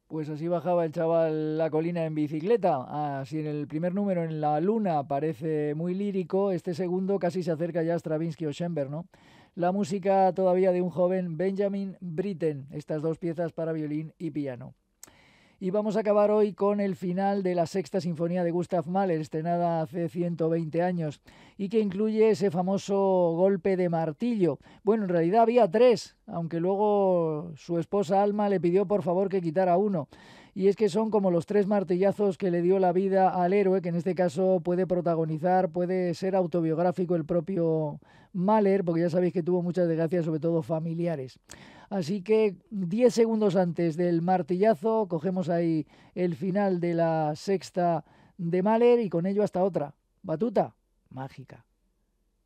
Pues así bajaba el chaval la colina en bicicleta. Así en el primer número, en la luna, parece muy lírico, este segundo casi se acerca ya a Stravinsky o Schoenberg, ¿no? La música todavía de un joven Benjamin Britten, estas dos piezas para violín y piano. Y vamos a acabar hoy con el final de la Sexta Sinfonía de Gustav Mahler, estrenada hace 120 años, y que incluye ese famoso golpe de martillo. Bueno, en realidad había tres, aunque luego su esposa Alma le pidió por favor que quitara uno. Y es que son como los tres martillazos que le dio la vida al héroe, que en este caso puede protagonizar, puede ser autobiográfico el propio Mahler, porque ya sabéis que tuvo muchas desgracias, sobre todo familiares. Así que 10 segundos antes del martillazo cogemos ahí el final de la sexta de Mahler y con ello hasta otra. Batuta mágica.